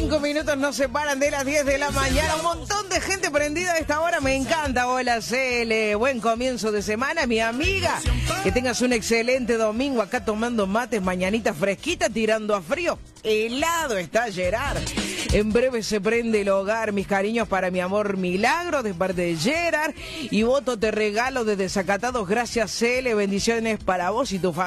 5 minutos nos separan de las 10 de la mañana. Un montón de gente prendida a esta hora. Me encanta. Hola, Cele. Buen comienzo de semana, mi amiga. Que tengas un excelente domingo acá tomando mates, mañanita fresquita, tirando a frío. Helado está Gerard. En breve se prende el hogar. Mis cariños para mi amor Milagro de parte de Gerard. Y voto te regalo de Desacatados. Gracias, Cele. Bendiciones para vos y tu familia.